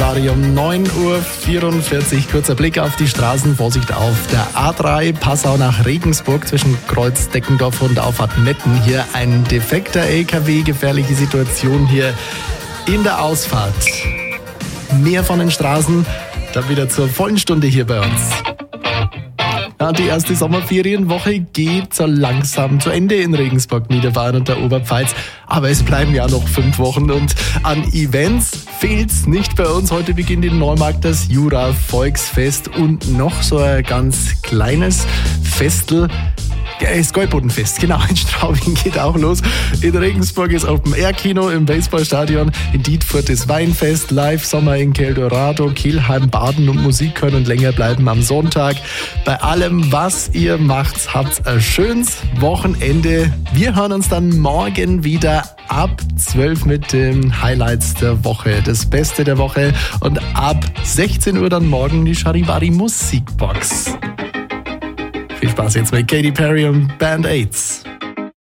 Bastelstadion, 9.44 Uhr. Kurzer Blick auf die Straßen. Vorsicht auf der A3 Passau nach Regensburg zwischen Kreuz Deckendorf und Auffahrt Metten. Hier ein defekter LKW, gefährliche Situation hier in der Ausfahrt. Mehr von den Straßen, dann wieder zur vollen Stunde hier bei uns. Ja, die erste Sommerferienwoche geht so langsam zu Ende in Regensburg, Niederbayern und der Oberpfalz. Aber es bleiben ja noch 5 Wochen und an Events fehlt's nicht bei uns. Heute beginnt in Neumarkt das Jura-Volksfest und noch so ein ganz kleines Festel. Das Gäubodenfest, genau, in Straubing geht auch los. In Regensburg ist Open-Air-Kino, im Baseballstadion, in Dietfurt ist Weinfest, Live-Sommer in Keldorado, Kelheim, Baden und Musik hören und länger bleiben am Sonntag. Bei allem, was ihr macht, habt ein schönes Wochenende. Wir hören uns dann morgen wieder ab 12 mit den Highlights der Woche, das Beste der Woche. Und ab 16 Uhr dann morgen die Charivari Musikbox. Viel Spaß jetzt mit Katy Perry und Band Aids.